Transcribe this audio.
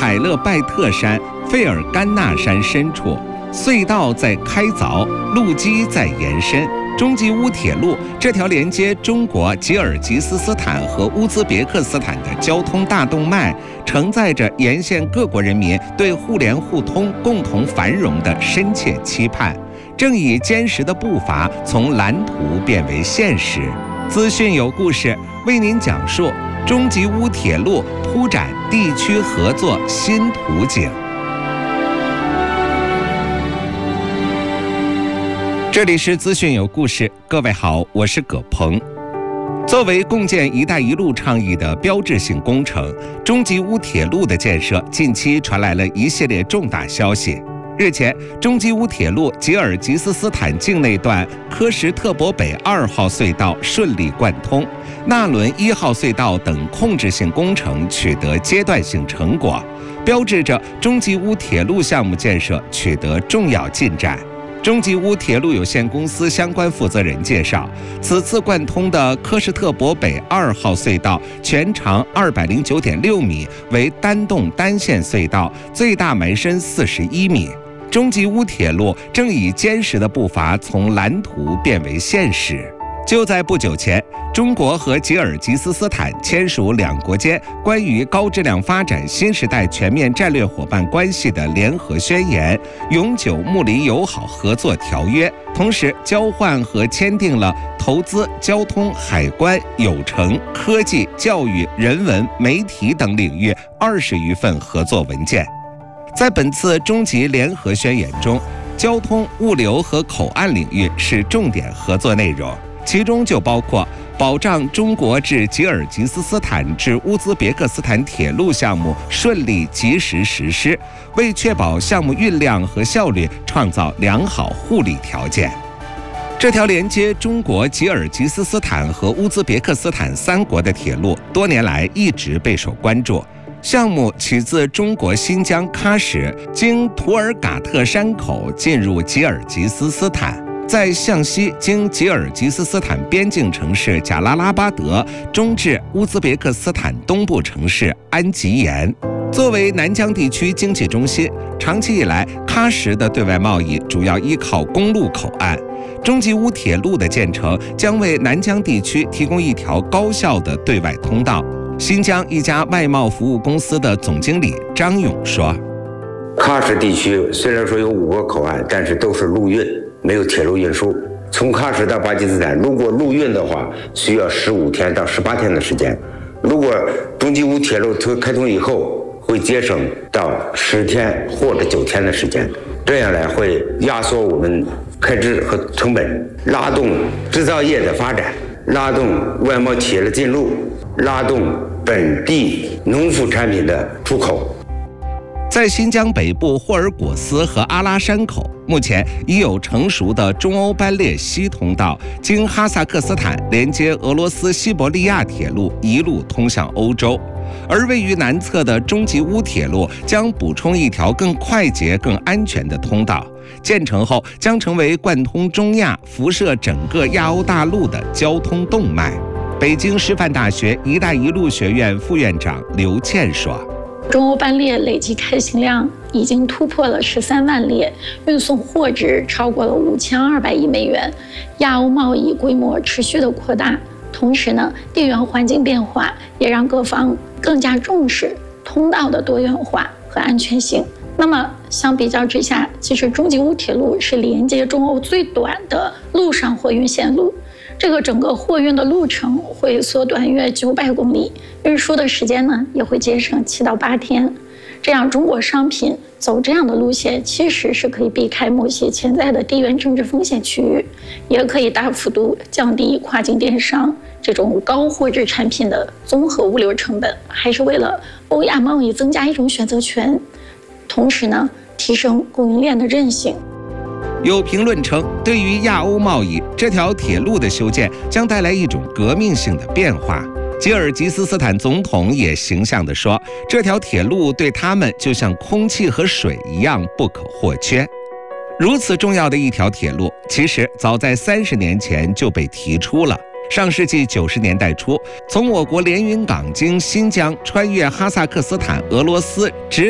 海勒拜特山、费尔干纳山深处，隧道在开凿，路基在延伸。中吉乌铁路这条连接中国吉尔吉斯斯坦和乌兹别克斯坦的交通大动脉，承载着沿线各国人民对互联互通、共同繁荣的深切期盼，正以坚实的步伐从蓝图变为现实。资讯有故事为您讲述中吉乌铁路铺展地区合作新图景。这里是资讯有故事，各位好，我是葛鹏。作为共建“一带一路”倡议的标志性工程，中吉乌铁路的建设近期传来了一系列重大消息。日前，中吉乌铁路吉尔吉斯斯坦境内段科什特博北2号隧道顺利贯通，纳伦1号隧道等控制性工程取得阶段性成果，标志着中吉乌铁路项目建设取得重要进展。中吉乌铁路有限公司相关负责人介绍，此次贯通的科什特博北2号隧道全长209.6米，为单洞单线隧道，最大埋深41米。中吉乌铁路正以坚实的步伐从蓝图变为现实。就在不久前，中国和吉尔吉斯斯坦签署两国间关于高质量发展新时代全面战略伙伴关系的联合宣言、永久睦邻友好合作条约，同时交换和签订了投资、交通、海关、有成、科技、教育、人文、媒体等领域20余份合作文件。在本次中吉联合宣言中，交通、物流和口岸领域是重点合作内容，其中就包括保障中国至吉尔吉斯斯坦至乌兹别克斯坦铁路项目顺利及时实施，为确保项目运量和效率创造良好互利条件。这条连接中国吉尔吉斯斯坦和乌兹别克斯坦3国的铁路，多年来一直备受关注。项目起自中国新疆喀什，经图尔嘎特山口进入吉尔吉斯斯坦，在向西经吉尔吉斯斯坦边境城市贾拉拉巴德，中至乌兹别克斯坦东部城市安吉延。作为南疆地区经济中心，长期以来喀什的对外贸易主要依靠公路口岸。中吉乌铁路的建成将为南疆地区提供一条高效的对外通道。新疆一家外贸服务公司的总经理张勇说： 喀什地区虽然说有5个口岸，但是都是陆运，没有铁路运输。从喀什到巴基斯坦，如果陆运的话，需要15天到18天的时间。如果中吉乌铁路开通以后，会节省到10天或者9天的时间，这样来会压缩我们开支和成本，拉动制造业的发展，拉动外贸企业的进入，拉动本地农副产品的出口。 在新疆北部霍尔果斯和阿拉山口，目前已有成熟的中欧班列西通道，经哈萨克斯坦连接俄罗斯西伯利亚铁路，一路通向欧洲。而位于南侧的中吉乌铁路将补充一条更快捷、更安全的通道，建成后将成为贯通中亚、辐射整个亚欧大陆的交通动脉。北京师范大学“一带一路”学院副院长刘倩说： 中欧班列累计开行量已经突破了13万列，运送货值超过了5200亿美元，亚欧贸易规模持续的扩大。同时呢，地缘环境变化也让各方更加重视通道的多元化和安全性。那么相比较之下，其实中吉乌铁路是连接中欧最短的陆上货运线路，这个整个货运的路程会缩短约900公里，运输的时间呢也会节省7到8天。这样中国商品走这样的路线，其实是可以避开某些潜在的地缘政治风险区域，也可以大幅度降低跨境电商这种高货质产品的综合物流成本，还是为了欧亚贸易增加一种选择权，同时呢提升供应链的韧性。 有评论称，对于亚欧贸易，这条铁路的修建将带来一种革命性的变化。吉尔吉斯斯坦总统也形象地说，这条铁路对他们就像空气和水一样不可或缺。如此重要的一条铁路，其实早在30年前就被提出了。上世纪90年代初，从我国连云港经新疆穿越哈萨克斯坦、俄罗斯直